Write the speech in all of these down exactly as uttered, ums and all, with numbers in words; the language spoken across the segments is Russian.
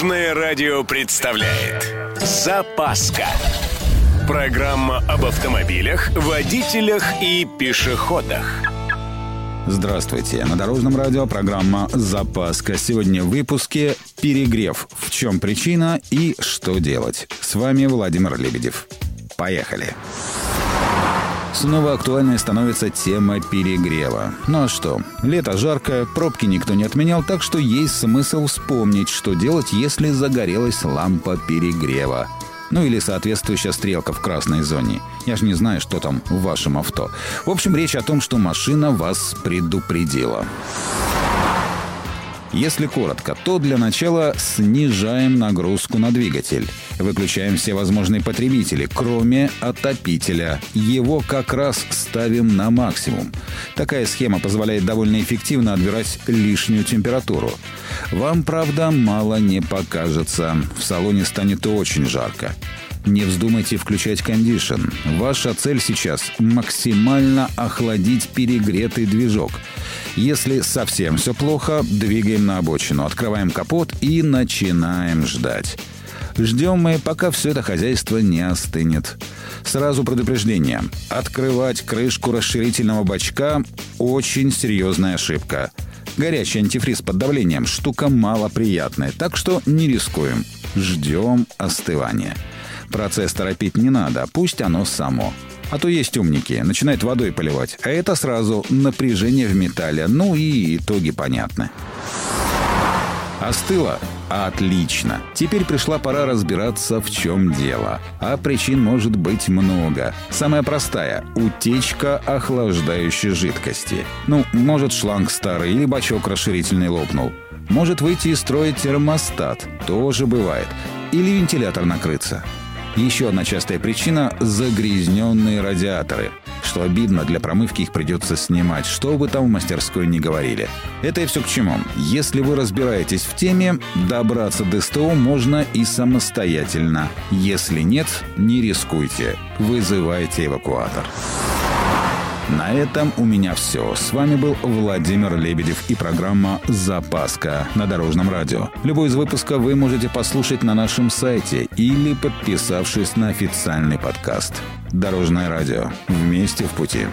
Дорожное радио представляет «Запаска». Программа об автомобилях, водителях и пешеходах. Здравствуйте. На Дорожном радио программа «Запаска». Сегодня в выпуске «Перегрев. В чем причина и что делать?». С вами Владимир Лебедев. Поехали. Снова актуальной становится тема перегрева. Ну а что? Лето жаркое, пробки никто не отменял, так что есть смысл вспомнить, что делать, если загорелась лампа перегрева. Ну или соответствующая стрелка в красной зоне. Я ж не знаю, что там в вашем авто. В общем, речь о том, что машина вас предупредила. Если коротко, то для начала снижаем нагрузку на двигатель. Выключаем все возможные потребители, кроме отопителя. Его как раз ставим на максимум. Такая схема позволяет довольно эффективно отбирать лишнюю температуру. Вам, правда, мало не покажется. В салоне станет очень жарко. Не вздумайте включать кондишн. Ваша цель сейчас – максимально охладить перегретый движок. Если совсем все плохо, двигаем на обочину, открываем капот и начинаем ждать. Ждем мы, пока все это хозяйство не остынет. Сразу предупреждение. Открывать крышку расширительного бачка – очень серьезная ошибка. Горячий антифриз под давлением – штука малоприятная, так что не рискуем. Ждем остывания. Процесс торопить не надо, пусть оно само. А то есть умники, начинают водой поливать, а это сразу напряжение в металле, ну и итоги понятны. Остыло? Отлично. Теперь пришла пора разбираться, в чем дело. А причин может быть много. Самая простая – утечка охлаждающей жидкости. Ну, может, шланг старый или бачок расширительный лопнул. Может выйти из строя термостат. Тоже бывает. Или вентилятор накрыться. Еще одна частая причина – загрязненные радиаторы. Что обидно, для промывки их придется снимать, что вы там в мастерской не говорили. Это и все к чему. Если вы разбираетесь в теме, добраться до СТО можно и самостоятельно. Если нет, не рискуйте. Вызывайте эвакуатор. На этом у меня все. С вами был Владимир Лебедев и программа «Запаска» на Дорожном радио. Любой из выпусков вы можете послушать на нашем сайте или подписавшись на официальный подкаст. Дорожное радио. Вместе в пути.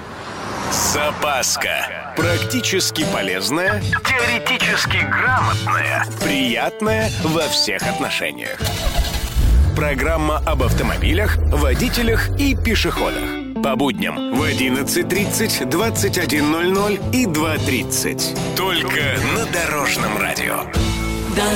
«Запаска». Практически полезная, теоретически грамотная, приятная во всех отношениях. Программа об автомобилях, водителях и пешеходах. По будням в одиннадцать тридцать, двадцать один ноль ноль и два тридцать. Только на Дорожном радио.